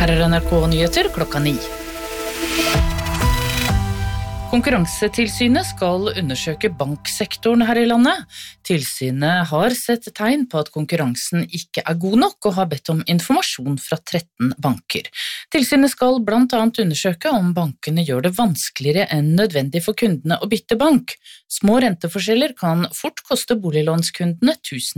Her NRK-nyheter klokka 9. Konkurransetilsynet skal undersøke banksektoren her i landet. Tilsynet har sett tegn på at konkurransen ikke er god nok og har bedt om informasjon fra 13 banker. Tilsynet skal blant annet undersøke om bankene gjør det vanskeligere enn nødvendig for kundene å bytte bank. Små renteforskjeller kan fort koste boliglånskundene